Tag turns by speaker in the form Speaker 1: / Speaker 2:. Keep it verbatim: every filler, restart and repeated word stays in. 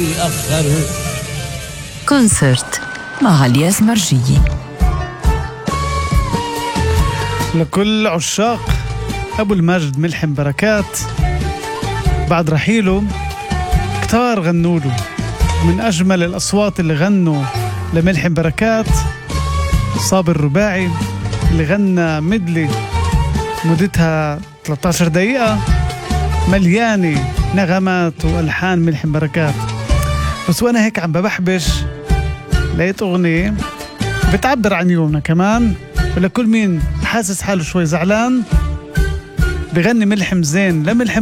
Speaker 1: يأخر.
Speaker 2: كونسرت مع عليا سمرجية.
Speaker 3: لكل عشاق أبو المجد ملحم بركات بعد رحيله كتار غنوله. من أجمل الأصوات اللي غنوا لملحم بركات صابر الرباعي اللي غنى مدلي مدتها ثلاثة عشر دقيقة مليانة نغمات وألحان ملحم بركات. بس وأنا هيك عم ببحبش لقيت أغنية بتعبر عن يومنا كمان، ولكل مين حاسس حاله شوي زعلان بغني ملحم زين لملحم